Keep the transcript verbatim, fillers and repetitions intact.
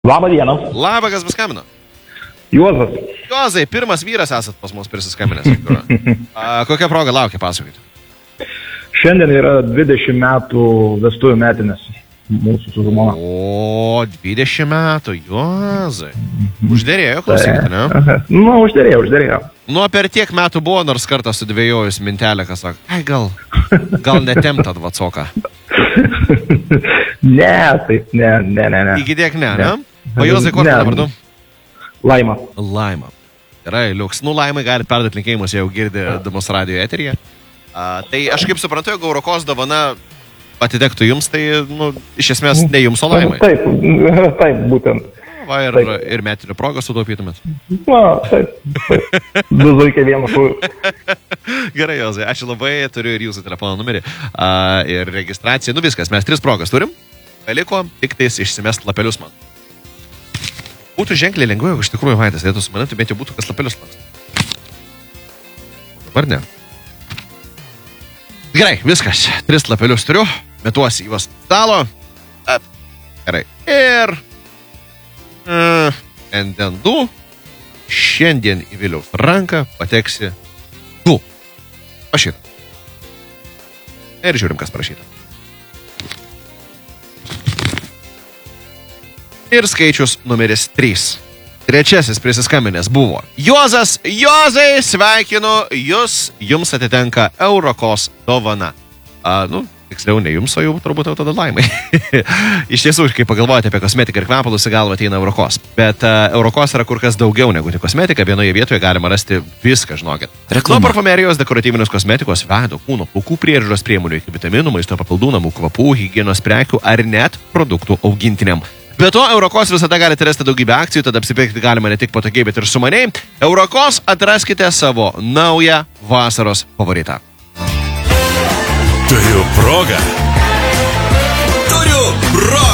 Labą dieną. Labą, kas paskambino? Juozas. Juozai, pirmas vyras esat pas mus prisiskambinęs. A, kokia proga laukia, pasakyti? Šiandien yra dvidešimt metų vestuvių metinės mūsų su žmona. O, dvidešimt metų, Juozai. Uždėrėjo, klausykite, ne? Nu, uždėrėjo, uždėrėjo. Nu, per tiek metų buvo nors kartą sudvėjojus mintelę, kas sako, ai, gal, gal netemtat vacoką. Ne, taip, ne, ne, ne, ne. Iki tiek ne, ne? O Juozai, kuo tavo vardu? Laima. Laima. Gerai, liuks. Nu, Laimai gali perduoti linkėjimus, jau girdė Damos radio eteryje. A, tai aš kaip suprantu, jeigu Eurokos dovana atitektų jums, tai, nu, iš esmės ne jums, o Laimai. Taip, taip, būtent. Va, ir, taip. Ir metinių progą sutaupytumėt. Na, taip, taip. Du zuikiai vieną šūvį. Gerai, Jozai, ačiū labai, turiu ir jūsų telefono numerį. A, ir registraciją, nu viskas, mes tris progas turim. Paliko, tik tais išsimest lapelius man. Būtų ženkliai lengviau, jeigu iš tikrųjų Vaidas dėtų su manim, tai bent jau būtų kas lapelius laksto. Dabar ne. Gerai, viskas. Tris lapelius turiu, metuosi į juos stalo. Ap. Gerai. Ir... Uh, and then du. Šiandien į Viliaus ranką pateksi du. Pašyta. Ir žiūrim, kas parašyta. Ir skaičius numeris trys. Trečiasis prisiskambinęs buvo Juozas. Juozai, sveikinu jūs, jums atitenka Eurokos dovana. A, nu, tiksliau ne jums, o jau turbūt jau tada Laimai. Iš tiesų, kai pagalvojate apie kosmetiką ir kvepalus, į galvą ateina Eurokos. Bet uh, Eurokos yra kur kas daugiau negu tik kosmetika. Vienoje vietoje galima rasti viską, žinokit. Nuo parfumerijos, dekoratyvinės kosmetikos, veido, kūno, plaukų priežiūros priemonių iki vitaminų, maisto papildų, namų kvapų, higienos prekių ar net produktų augintiniam. Be to, Eurokos visada galite rasti daugybę akcijų, tada apsipirkti galima ne tik patogiai, bet ir sumaniai. Eurokos atraskite savo naują vasaros favoritą. Turiu progą. Turiu progą.